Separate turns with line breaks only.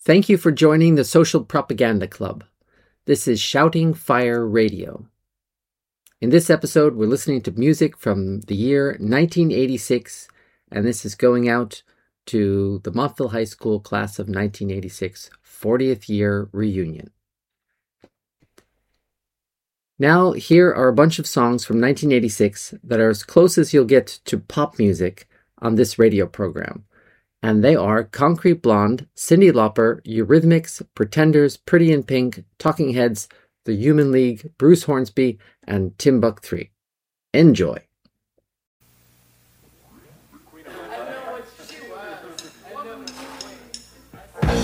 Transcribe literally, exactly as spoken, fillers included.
Thank you for joining the Social Propaganda Club. This is Shouting Fire Radio. In this episode, we're listening to music from the year nineteen eighty-six, and this is going out to the Montville High School class of nineteen eighty-six fortieth year reunion. Now, here are a bunch of songs from nineteen eighty-six that are as close as you'll get to pop music on this radio program. And they are Concrete Blonde, Cyndi Lauper, Eurythmics, Pretenders, Pretty in Pink, Talking Heads, The Human League, Bruce Hornsby, and Timbuk three. Enjoy.